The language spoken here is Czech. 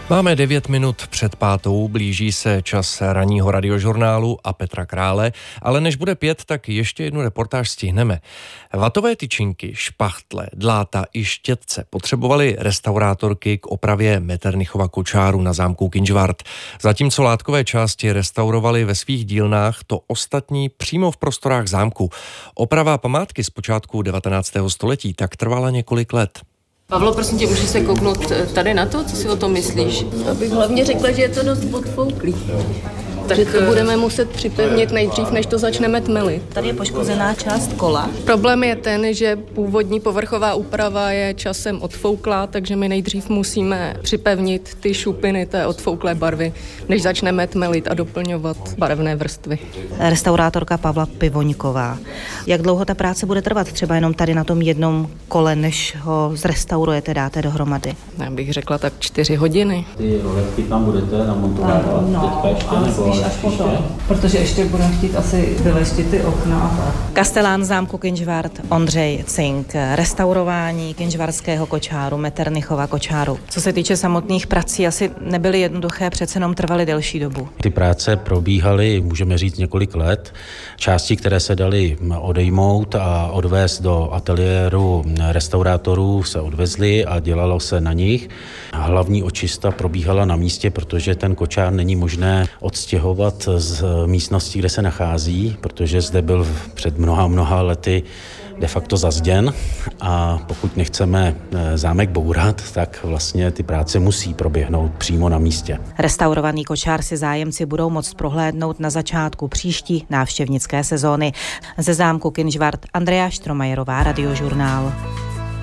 Máme 9 minut před 5, blíží se čas ranního radiožurnálu a Petra Krále, ale než bude 5, tak ještě jednu reportáž stihneme. Vatové tyčinky, špachtle, dláta i štětce potřebovaly restaurátorky k opravě Metternichova kočáru na zámku Kynžvart. Zatímco látkové části restaurovali ve svých dílnách, to ostatní přímo v prostorách zámku. Oprava památky z počátku 19. století tak trvala několik let. Pavlo, prosím tě, můžeš se kouknout tady na to, co si o tom myslíš? Abych hlavně řekla, že je to dost odfouklý. Takže to budeme muset připevnit nejdřív, než to začneme tmelit. Tady je poškozená část kola. Problém je ten, že původní povrchová úprava je časem odfouklá, takže my nejdřív musíme připevnit ty šupiny té odfouklé barvy, než začneme tmelit a doplňovat barevné vrstvy. Restaurátorka Pavla Pivoňková. Jak dlouho ta práce bude trvat? Třeba jenom tady na tom jednom kole, než ho zrestaurujete, dáte dohromady? Já bych řekla tak 4 hodiny. Ty roletky tam budete namontovávat teďka ještě, nebo až potom, protože ještě budeme chtít asi vyleštit ty okna a tak. Kastelán zámku Kynžvart Ondřej Cink, restaurování kynžvarského kočáru, Metternichova kočáru. Co se týče samotných prací, asi nebyly jednoduché, přece jenom trvaly delší dobu. Ty práce probíhaly, můžeme říct, několik let. Části, které se daly odejmout a odvést do ateliéru restaurátorů, se odvezly a dělalo se na nich. Hlavní očista probíhala na místě, protože ten kočár není možné odstěhovat z místnosti, kde se nachází, protože zde byl před mnoha lety de facto zazděn a pokud nechceme zámek bourat, tak vlastně ty práce musí proběhnout přímo na místě. Restaurovaný kočár si zájemci budou moct prohlédnout na začátku příští návštěvnické sezóny. Ze zámku Kynžvart Andrea Štromajerová, Radiožurnál.